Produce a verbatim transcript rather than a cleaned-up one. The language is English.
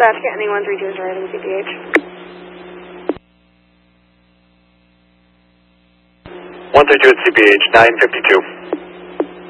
Dispatch, get any one three two is arriving C P H. one three two at C P H, nine fifty-two.